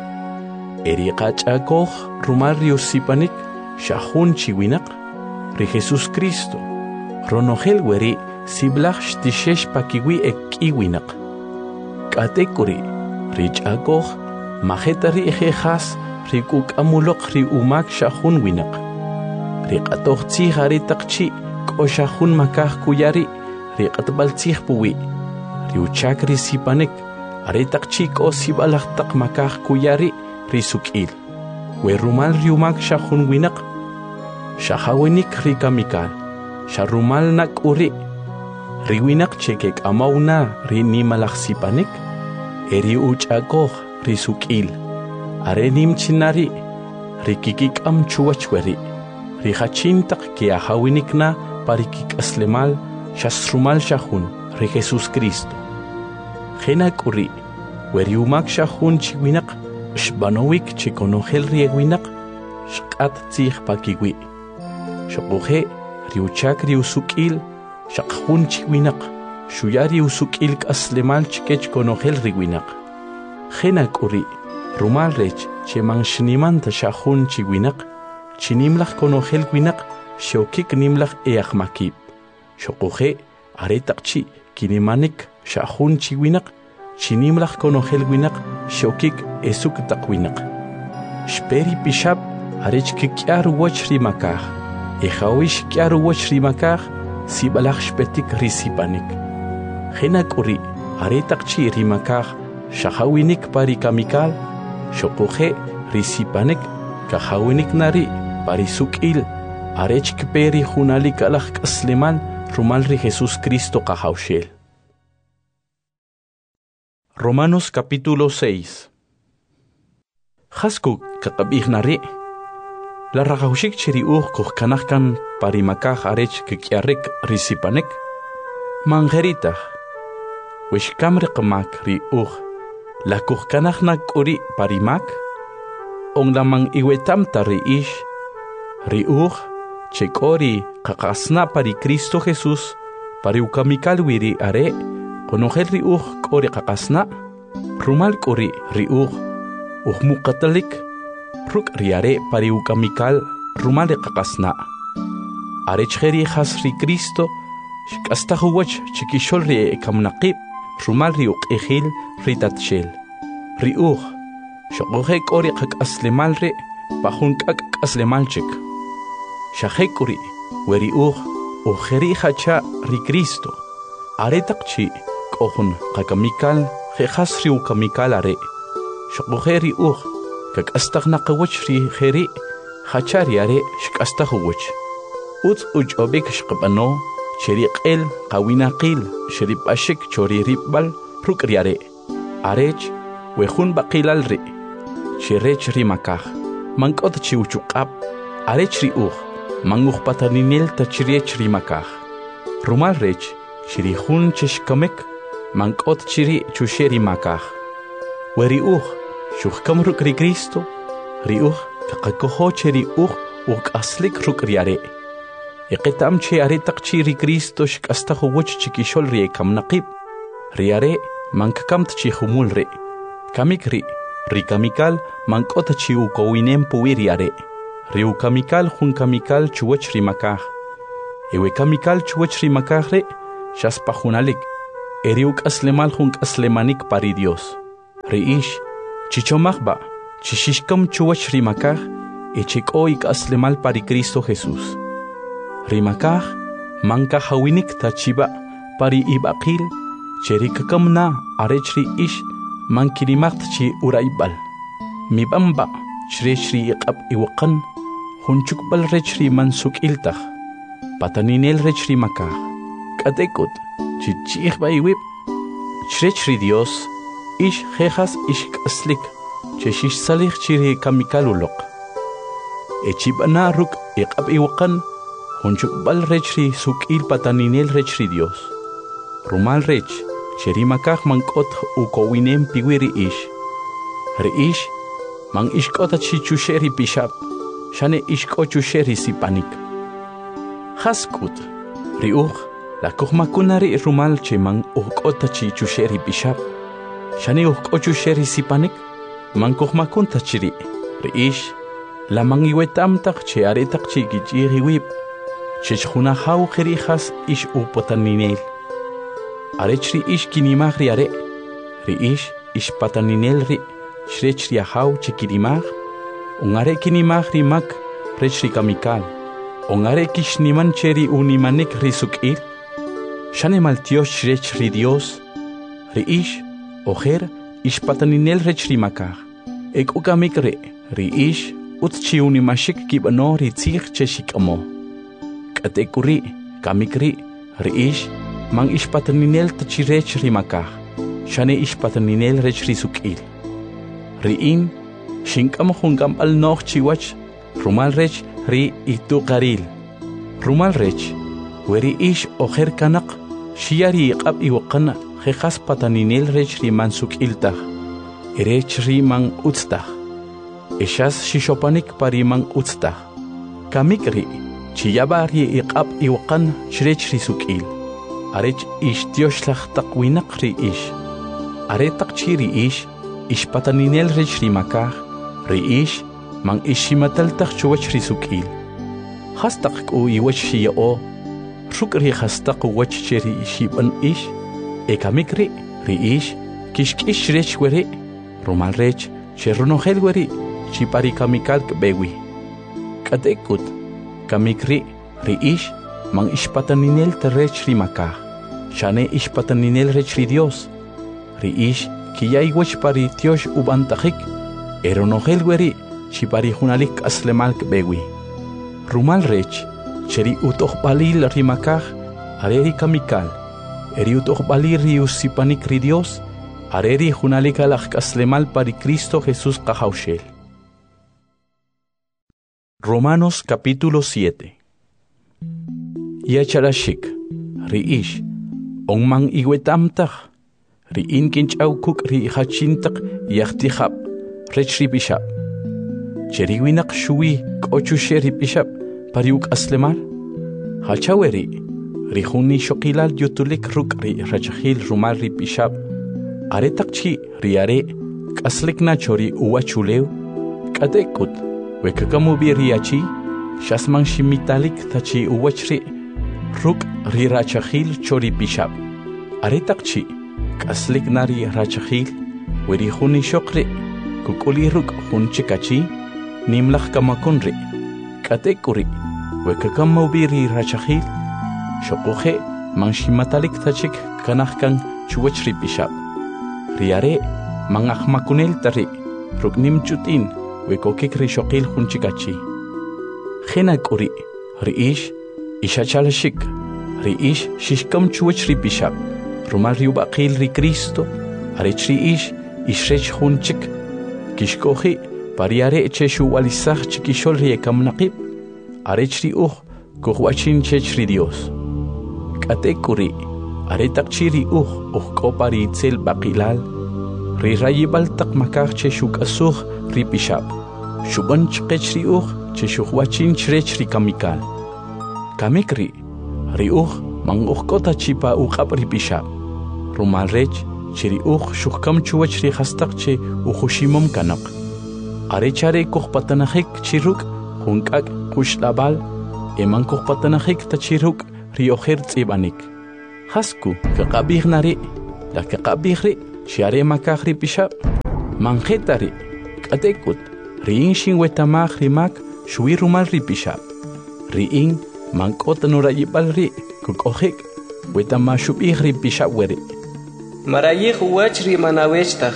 eriqachakoh rumal riusipanik shahun chiwinak ri Jesus Cristo ronogel weri siblach shtishesh pakiwi ekiwinak katekuri richakoh majetari ejejas rikuk amulok ri umak shahun winak riqatoh tzihari takchi ko shahun makah kuyari riqatbal tzih puwi riuchak risipanik, aretak chiko sibalak tak makah kuyari risukil. Werumal riumak shahun winak, shahawinik rikamikal, sharumal nak uri, riwinak chekek amauna rinimalak sipanik, eri uchakoh risukil, arenim chinari, rikikik am chuachweri, rihachintak ki ahawinik na parikik aslemal, shasrumal shahun, ri Jesus Cristo. Jenak uri, weriumak shahun chiwinak, shbanowik chikonogel riewinak, shkat tzih pakiwi. Shokohe, riuchak riusukil, shakhun chiwinak, shuyari usukil kaslemal chikech konogel riwinak. Jenak uri, rumal rech, chemang shnimanta shahun chiwinak, chinimlach konogel winak, shokik nimlach eachmakib. Shokohe, aretakchi, kinimanik, shahun chiwinak, chinimlach konogel winak, shokik esuk takwinak. Shperi pishap, arech kikyar wach rimakah, ehawish kyar wach rimakah, sibalach shpetik risipanik. Jenak uri, aretakchi rimakah, shahawinik parikamikal, shokohe risipanik, kahawinik nari, parisukil, arech kperi hunalik alach kaslemal, rumal ri Jesus Cristo kahaushel. Romanos capítulo 6. Hasku kakabih nari. La rahaushik chiri kanahkan parimakah arech kikyarek risipanek. Mangeritah. Wishkamrik mak ri la kanahnak uri parimak. Ong lamang iwetam tari ish. Ri chekori kakasna pari Cristo Jesus pari ukamikal wiri are konogel ri kori kakasna rumal kori ri mukatalik ruk riare pari ukamikal rumal kakasna are cheri has ri Cristo shkasta huwach chikishol ri kamnaqib rumal ri ejil ritatshel ri shokohe kori kakaslemal ri pahun kakaslemalchik Shahekuri, weri ujeri hacha ri Cristo. Aretakchi, kohun kakamikal, jejas riu kamikal are. Shokogeri kakastaghnaqawach ri jeri, hachari are shkastahuwach. Uch obek shkabano, cheriqel, kawinaqil, sheripashik chori ripbal, prukriare. Arech, wehun baqilal ri. Sherech rimakah, mankot chiuchukab, arech ri Manguh pataninil tachiriech rimakah. Rumal rech, chirihun cheshkamek, mankot chiri chusheri makah. Weri shuhkam ruk ri Cristo, ri kakakoho cheri aslik ruk riare. Eketam che aretak chiri Cristo shkastahu wach chikishol ri kamnaqib. Riare, mankakam tchihumul re. Kamikri, ri kamikal, mankot chiu kowinem puiriare. Riu kamikal hun kamikal chuwach rimakah. Ewe kamikal chuwach rimakah re, shaspa hunalik, eriuk aslemal junk aslemanik pari Dios. Riish, chichomagba, chishishkam chuwach rimakaj, echikoik aslemal pari Cristo Jesús. Rimakaj, manka hawinik tachiba, pari ibaqil, cherikakam na arechri ish, mankirimacht chi uraibal. Mibamba, chirechri iqab iwaqan, hunchukbal rechri mansuk iltaj, pataninel rechri makaj, katekut, chichihba iwib, chirechri Dios, ish jejas ish kaslik, cheshish salih chiri kamikalulok. Echibana ruk iqab iwaqan, hunchukbal rechri sukil pataninel rechri Dios. Rumal rech, cheri makaj mankot ukowinem piwiri ish. Riish, man ishkota chichusheri pishap, shane ishkochusheri sipanik. Haskut, riuch, la kuhmakunari rumal che man ukota chichusheri pishap, shane ukkochusheri sipanik, man kuhmakunta chiri. Riish, la man iwetamtak che aretak chi gichiri wib, chechuna hau kerijas ish upotaninel. Arechri ish kinimagri are, riish ish pataninel ri. Shrechri ahau chikirimag, ungare kinimag rimak, rechri kamikal, ungare kishniman cheri unimanik risukil, shane maltios shrechri Dios, riish, ojer, ishpataninel rechri makag, ek ukamik riish, utchi unimashik kibano ritzig cheshikamo. Katekuri, kamikri, riish, mang ishpataninel tachirechri makag, shane ishpataninel rechri sukil. Riin, shinkam hungam al noch chiwach, rumal rech ri itu qaril. Rumal rech, weri ish oher kanak, shiari iqab iwaqan, jejas pataninel rech ri mansuk iltah, erech ri man utstah. Eshas shishopanik pari man utstah. Kamik ri, chiyabari iqab iwaqan, shrech ri sukil. Arech ish tioshlach takwinak ri ish. Aretak chiri ish, ish pataninel rechri makaj, riish, man ishimataltak chuwach risukil. Hastak ku iwach shiya o, rukri hastak wach cheri ishiban ish, ekamikri, riish, kishkish rech weri, rumal rech, cherunohel weri, chipari kamikal bewi. Katekut, kamikri, riish, man ish pataninel terrechri makaj, shane ish pataninel rechri Dios, riish, Kiyay wach pari tiosh ubantajik, eronogel weri, chipari hunalik aslemal bewi. Rumal rech, cheri utoh balil rimakaj, areri kamikal, eri utoh balir riusipanik ri Dios, areri hunalik alak aslemal pari Cristo Jesús kahaushel. Romanos capítulo 7. Yacharashik, riish, ongman iwetamtaj, Riin kinchaw kuk ri hachintak yachtihab, rechri bishab. Cheriwinak shui kochusheri bishab, pariuk aslemar. Hachaweri, rihuni shokilal yutulik ruk ri rachahil rumal ri bishab. Aretakchi riare, kaslikna chori uwachuleu. Katekut, wekakamubi riachi, shasman shimitalik tachi uwachri, ruk ri rachahil chori bishab. Aretakchi, Kaslik nari rachahil, weri huni shokri, kukuli ruk hunchikachi, nimlach kamakunri, katekuri, wekakamubiri rachahil, shokuhe, manshimatalik tachik kanahkan chuwachri bishab. Riare, mangahmakunel tari, ruknim chutin, wekokikri shokil hunchikachi. Henakuri, riish, ishachalashik, riish, shishkam chuwachri bishab. Rumal riubaqil ri Cristo, arechri ish, ishrech hunchik, kishkohi, pariare cheshu walisach chikishol riekam naqib, arechri kuhwachin chechri Dios. Katekuri, aretak chiri kopari itzel baqilal, ri rayibal tak makach cheshuk asuh ri pishab, shuban chkechri cheshuhwachin chrechri kamikal. Kamikri, ri mang kota chipa ri pishab. Rumal rech, chiri shukam chuwach ri hastak che uhushimom kanak. Arechare kuhpatanahik chiruk, hunkak kushlabal, eman kuhpatanahik tachiruk ri oher tzibanik. Hasku kaqabih nari la kaqabih ri shiare makah ri pishab manjeta ri katekut riin shin wetamah rimak shui rumal ri pishab riin mankot nurayibal ri kukohik wetama shubih ri pishab weri Marayih wach ri manawechtaj.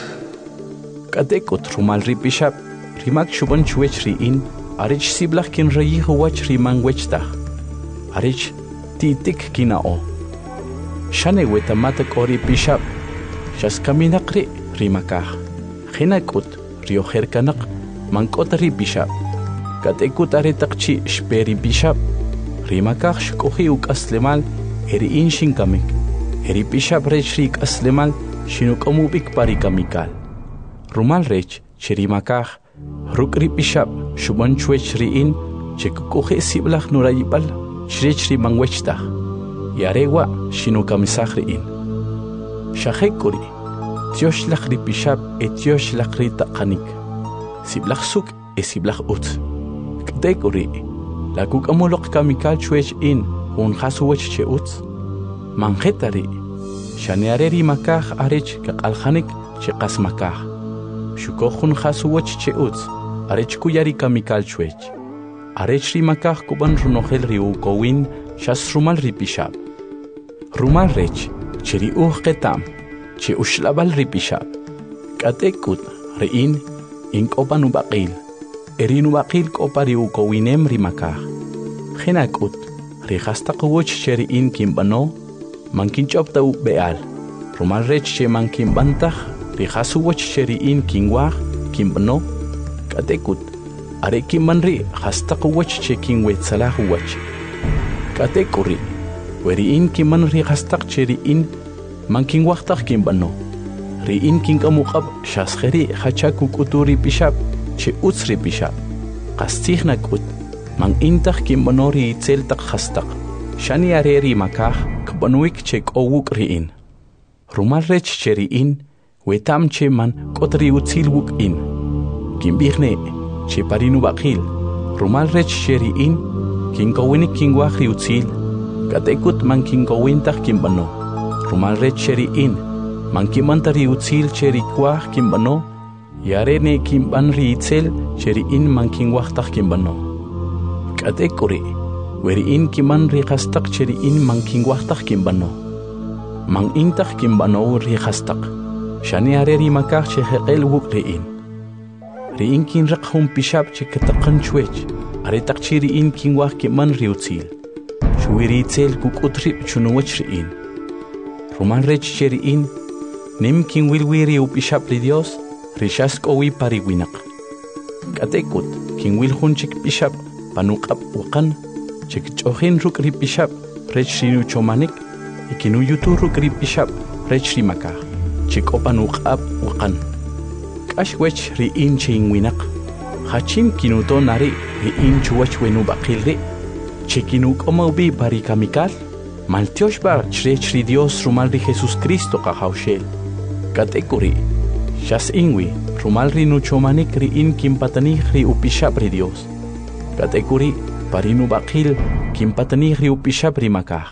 katekut rumal ri pishab rimak shuban chuech riin arich siblach kin rayih wach ri manwechtaj arich titik kinao shane wetamata kori pishab shas kaminaqri rimakah khinakut rioher kanak mankot ri pishab katekut aretaqchi shperi pishab rimakah shkohi uk aslemal eri inshin kamik eri pishab rech rik aslemal shinuk amubik pari kamikal rumal rech cherimakah rukri pishab shuban chuech riin chekukohi siblach nurayibal shrech ri mangwechtaj yarewa shinukamisaj riin shahekuri tiosh ri pishab etiosh ri taqanik siblach suk siblach ut kdekuri lakuk amolok kamikal chuech in un khasuwech che ut manjetari shaneareri makaj arech kaqaljanik che qasmakaj shukohun khasuwech che ut arech kuyari kamikal chuech arech ri makaj kuban runojel ri ukowin shas rumal ri pishab rumal rech cheri qetam che ushlabal ri pishab katekut riin inkopan ubaqil erin ubaqil kopari ukowinem ri makaj khinakut ri khastaqwoch cheri in kimbano mankinchopta u beal rumal rech che mankimbantaj ri khasuwoch cheri in kinwaj kimbano katekut are kimanri khastaqwoch che kinwetsalah wach katekuri weri in kiman ri khastaq cheri in mankin waqtaq kimbano ri in kinkamuqab shaskheri khachaku kuturi pishab che utsri pishab qastihna kut man intaq kimbano ri itseltaq khastaq shani areri makah kbanuik che kowuk ri in rumal rech cheri in wetam che man kotri utsilwuk in kimbihne che parinu baqil rumal rech cheri in kinkowinik kinwaj ri utsil katekut man kinkowintaq kimbano rumal rech cheri in man kimanta ri utsil cheri kwaj kimbano yarene kimban ri itzel cheri in man kinwajtaj kimbano katekuri weri in kiman ri khastaq cheri in man kinwajtaj kimbano man intaj kimbano ri khastaq shani areri makaj che heqel wuk ri in kin raqhum pishab che kataqan chuech are taqchiri in kinwaj kiman ri utsil shuwiri itzel kukutri chunuwach ri in rumal rech cheri in nim kin wilwiri upishab ri Dios rishas kowi pari winaq katekut kin wil hunchik pishab panuqab waqan chik ch'ojin ruk ri pishab rech rinu chomanik ikinu yutu ruk ri pishab rech ri makaj chik opanuqab waqan kashwech ri in chin winaq hachin kinuto nari ri in chuwach wenu baqil ri chikinu komaubi pari kamikal maltiosh bar chrech ri Dios rumal ri Jesus Cristo qahawshel katekuri shas inwi rumal ri nuchomanik ri in kimpatanih ri upishab ri Dios katekuri parinu baqil kimpatanih ri upishab ri makaj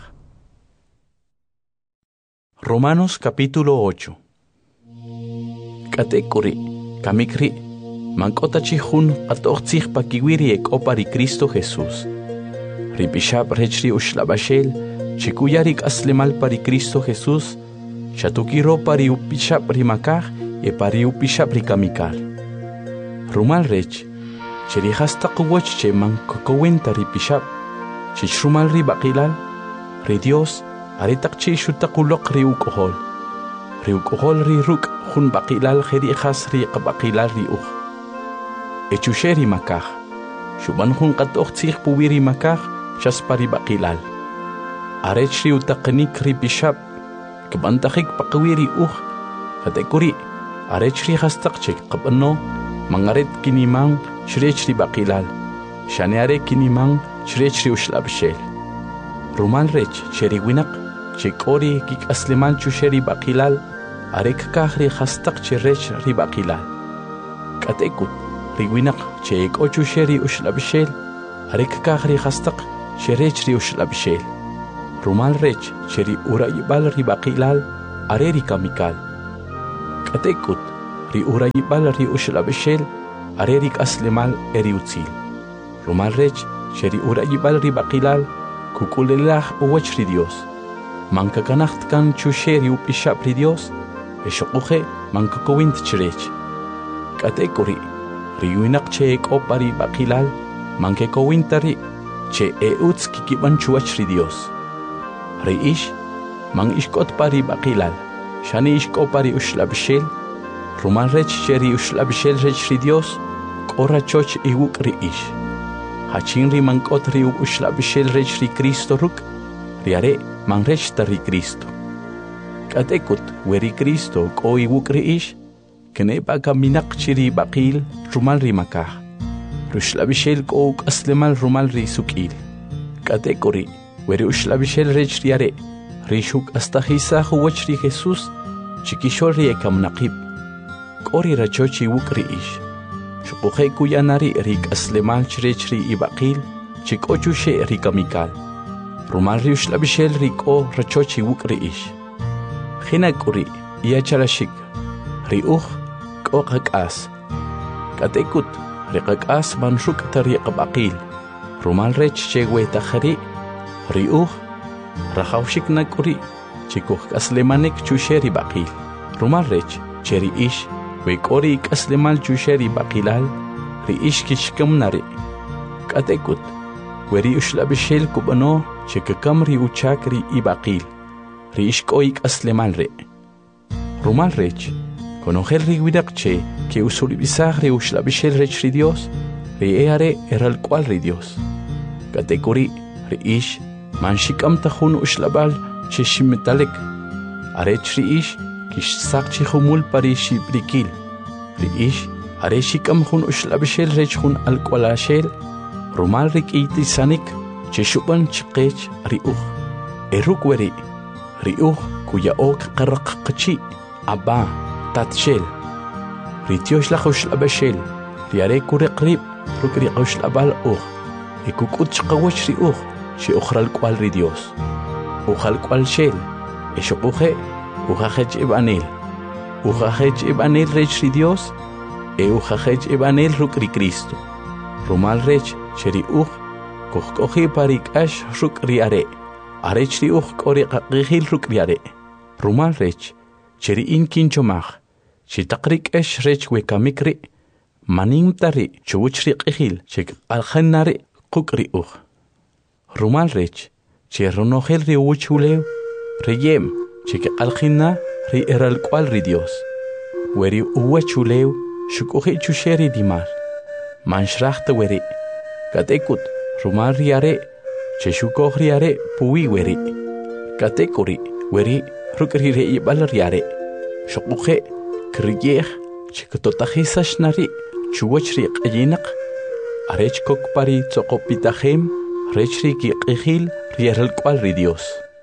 Romanos capítulo 8 katekuri kamikri mank'otachi jun qat'oqtzij pakiwiri ek'opa ri Cristo Jesús ri pishab rech ri uxlab'axel chikuyari k'aslemal pari Cristo Jesús xatukiro pari upishab ri makaj pari upishab ri kamikal rumal rech cheri khastaq woch che man kokowenta ri pishab chich rumal ri baqilal ri Dios are taqchi shutaquloq ri uk'ojol ri ruk jun baqilal jeri khas ri qabaqilal ri uj echusheri makaj shuban jun qat'oqtzij puwiri makaj shas pari baqilal arech ri utaqnik ri pishab kbantajik paqwiri uj katekuri arech ri khastaq che qabano mangaret kiniman shrech ri baqilal shani are kiniman shrech ri ushlabshel rumal rech cheri winaq che kori kik aslemal chusheri baqilal arek kaj ri khastaq che rech ri baqilal katekut ri winaq che ekochusheri ushlabshel arek kaj ri khastaq che rech ri ushlabshel Rumal rech cheri urayibal ri baqilal are ri kamikal. Katekut ri urayibal ri ushlabeshel are ri aslemal eri utzil. Rumal rech cheri urayibal ri baqilal kukulelah uwach ri Dios. Mankakanacht kan chusheri upishap ri Dios eshokuhe mankakowint chirech. Katekuri riuinak che ekopari baqilal mankekowintari che eutz kikiban chuach ri Dios. Reish man ishkot pari baqilal shani ishkopari ushlabshel rumal rech cheri ushlabshel rech ri Dios qora choch iwuk reish hachin ri mankot ri ushlabshel rech ri Cristo ruk riare man rech ri Cristo katekut weri Cristo ko iwuk reish kene ba kaminak chiri baqil rumal ri makah rushlabshel ko aslemal rumal ri sukil katekuri weri ushlabishel rech riare rishuk astahisa huwach ri Jesus chikishol ri ekam naqib qori rachochi wukri ish shukuhe kuyanari rik aslemal chrech ri ibaqil chikochu she ri kamikal rumal ri ushlabishel riko rachochi wukri ish khina kuri iyacharashik ri qoqakas katekut riqakas manshuk tariq baqil rumal rech chegwe takhari ri Rahawshik na kuri chikuh kaslemanek chusheri baqil rumal rech cheri ish we kori kaslemal chusheri baqilal ri ish kishkam nare katekut weri ushlabishel kubano chikakam ri uchakri ibaqil ri ish koi kaslemal re rumal rech konogel ri widakche que usuli bisag ri ushlabishel rech ri Dios ri eare eral cual ri Dios katekuri ri ish manshikam tahun ushlabal cheshimtalek arech riish kish sakchi khumul parishi brikil riish areshikam khun ushlabshel rech khun alqolashel rumal rikiti sanik cheshuban chqech riuh erukweri riuh kuya ok qaraq qachi aba tatshel rityosh la ushlabshel riare kuriqrib rukri ushlabal ekukut chqawach riuh she ukhral kwal ri Dios ukhal kwal shel eshokuhe ukhajej ibanel rech ri Dios ukhajej ibanel ruk ri Cristo rumal rech cheri kohkohi parik ash ruk ri are arech ri kori qaqihil ruk ri are rumal rech cheri in kinchomach chitaqrik ash rech we kamikri manim tari chuch ri qihil chek alkhanari quk ri rumal rech che ronogel ri uchulew reyem che que alkhina ri eral cual ri Dios weri uwachulew shukuhi chusheri dimar manshracht weri katekut rumal ri are che shukog ri are puwi weri katekuri weri rukri ri ibal ri are shukuhe kriyeh che totahisash nari chuwach ri qayinak arech kok pari tsokopitahem rechri ki qihil rieral cual ri Dios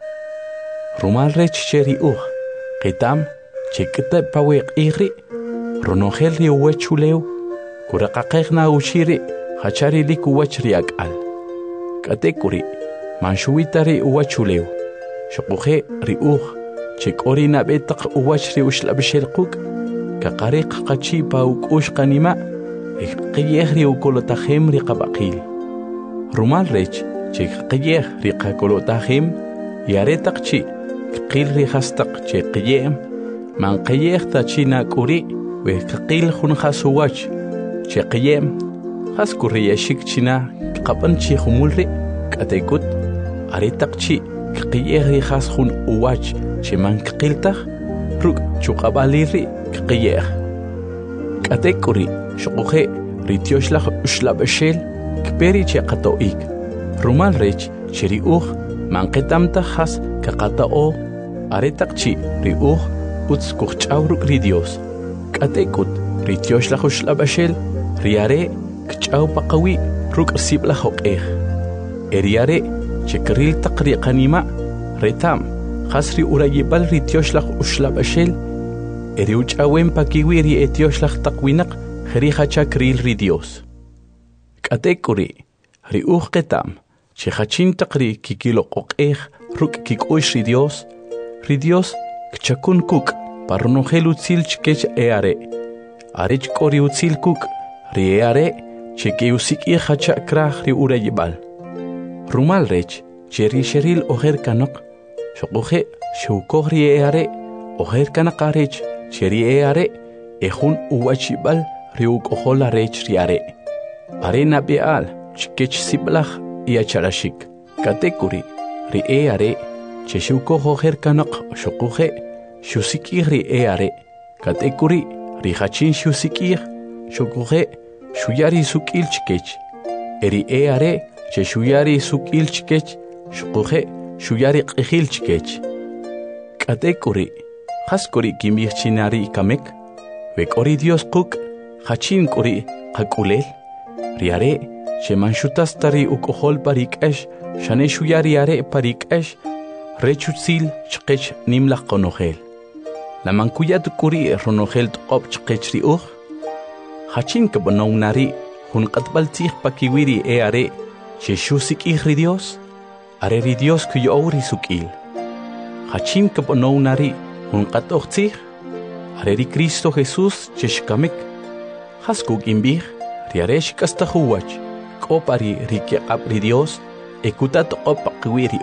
rumal rech cheri qitam chikta pawe qihri ronogel ri uwachulew kuraqaqeqna ushiri hachari lik uwachri akal katekuri manshuitari uwachulew shukuhe ri chikori nabetaq uwachri ushlabshel quk kaqariq qachi pa uqanima qiyehri ukolotahem ri qabaqil rumal rech che qiyeh ri qakolotahim yaretaqchi qil ri hastaq che qiyem man qiyeh ta china kuri we qil khun khasuwach che qiyem khas kuriyashik china qaban chi khumulri katekut aretaqchi qiyeh ri khas khun uwach che man qiltaq ruk chuqabaliri qiyeh katekuri shuqhe rityoshlah ushlabashel kperi che qatoik rumal rech cheri man qitamta khas kaqatao aretaqchi ri uts kuchawru ri Dios katekut rityosh la khushlabashel riare kchaw paqawi ruk sibla hoqeh eriare chekril taqri qanima retam khasri urayibal rityosh la khushlabashel eri uchawem pakiwi ri etyosh la taqwinaq khri khacha kril ri Dios katekuri ri qetam che khachin taqri kikilo qoqeh ruk kikush ri Dios kchakun kuk parnogel utzil chkech eare arech kori utzil kuk ri eare cheke usik i hacha krah ri urayibal rumal rech cheri sheril oher kanok shokohe shukor ri eare oher kanakarech cheri eare ehun uwachibal ri ukohola rech ri are nabial chkech siblach iacharashik katekuri ri eare cheshuko hoher kanok shokohe shusikir ri eare katekuri ri hachin shusikir shokohe shuyari sukil chkech eri eare cheshuyari sukil chkech shokohe shuyari qihil chkech katekuri haskuri kimichinari kamek vekori Dios kuk hachin kuri qakulel riare shemanshutas tari ukohol parikesh shane shuyari are parikesh rechutzil chqech nimlaq qonohel la mankuyat kuri ronogel tqop chqech ri hachin kabonawnari hun qatbaltih pakiwiri eare sheshusik ri Dios are ri Dios kuyouri sukil hachin kabonawnari hun qatochtih are ri Cristo Jesus cheshkamik haskuk imbih riaresh kastahuwach kopari rikiqab ri Dios ekutat qopaqwiri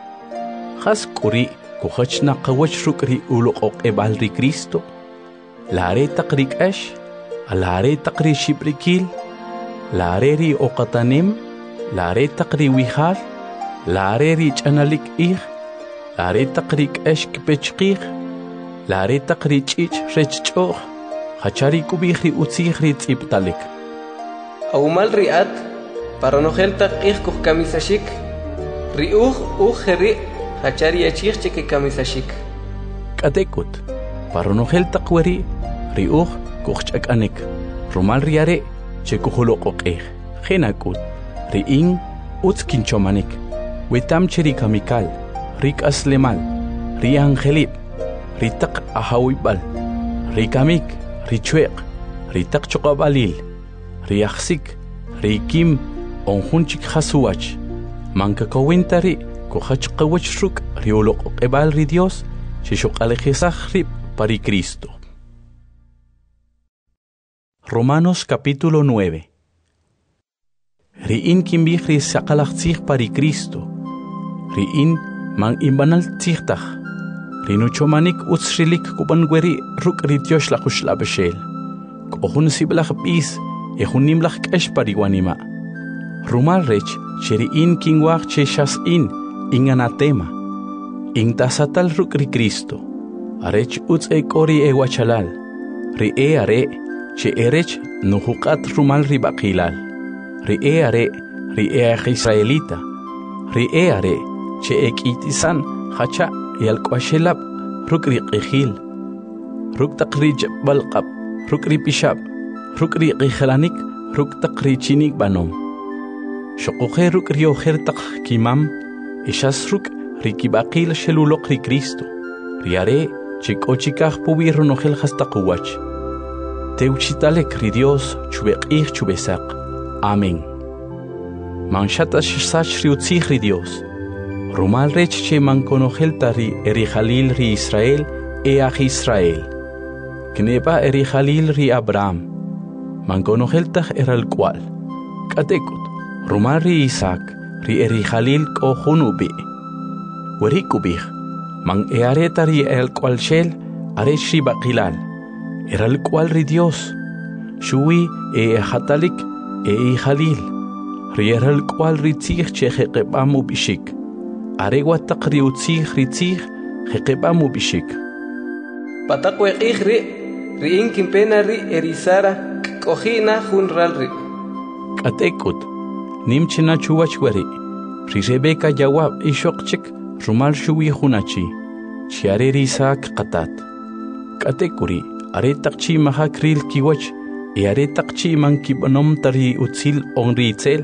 haskuri kuhachna qawach rukri uluqoq ebal ri Cristo lare taqrik ash alare taqri shibrikil lare ri oqatanim lare taqri wihal lare ri chanalik lare taqrik ash kpechqih lare taqri chich rechchoh hachari kubihri utzihri tsiptalik awmal riat paranogel taqih kuh kamisashik riuh heri hachari achich cheke kamisashik katekut paranogel taqweri riuh kuh chakanek rumal riare chekuholoqoqih khenakut riin utskinchomanik wetam cheri kamikal rik aslemal ri angelip ritaq ahawibal rikamik richueq ritaq choqabalil riaxsik rikim onjunchik hasuwach manka kowintari kohach qawach ruk rioloq ebal ri Dios shishoqalejisaj rib pari Cristo. Romanos capítulo 9. Riin kimbih ri saqalajtzij pari Cristo riin man imbanal tzijtaj rinuchomanik utzrilik kubanweri ruk ri Dios la khuslabeshel kohun siblaj bis ehunimlaj k'ex pariwanima rumal rech cheriin kinwaj cheshas in anatema in tasatal ruk ri Cristo arech utz ekori ewachalal ri are che erech nuhuqat rumal ri baqilal ri are ri israelita ri are che ekitisan hacha yalqashelab ruk ri qihil ruk taqrij balqab ruk ri pishab ruk ri qihalanik ruk taqri chinik banom shoqohe ruk ri oher taq kimam ishas ruk ri kibaqil sheluloq ri Cristo ri are chikochikaj pubi ronogel hastaquwach teuchitalek ri Dios chubeqih chubesaq amén manshata sach ri utzih ri Dios rumal rech che mankonogel tari eri Jalil ri Israel Israel kneba eri Jalil ri Abraham mankonogel taj eral cual katekut rumal ri Isaac ri eri Jalil kohunubi werikubih man eareta ri el cual shel aresh ri baqilal eral cual ri Dios shui hatalik Jalil ri eral cual ri tzih che jeqebamu bishik aregua taqri utzih ri tzih jeqebamu bishik patakwe ri inkin pena ri erisara kohina hunral ri katekut nimchina chuwach weri ri Rebeka jawab ishokchik rumal shuwi hunachi chiare ri Isaac qatat katekuri are taqchi mahakril kiwach are taqchi man kibanom tari utzil onri itzel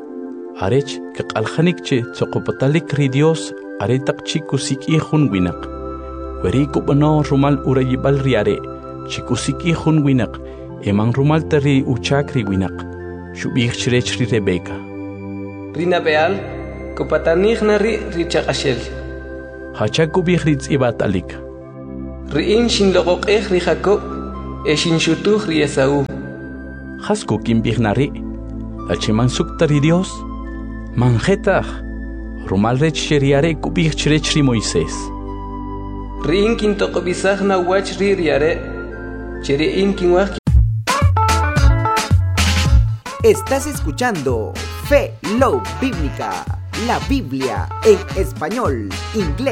arech kaqalkhanik che tsoqopatalik ri Dios are taqchi kusiki hun winak weri kubano rumal urayibal riare chikusiki hun winak eman rumal tari uchakri winak shubih chrech ri Rebeka rina beal kopatanig na ri chaqashel hachakubih ritzibat alik. Riin shin loqoqej ri Jacob, shin shutuj ri Esaú. Hasku kimbihnari, achiman suktari Dios, manjetaj, rumal rech sheriare kubih chrech ri Moisés. Riin kintoqobisaj na wach ri riare, cheriin kinwaj. Estás escuchando Fe Love Bíblica, la Biblia en español, inglés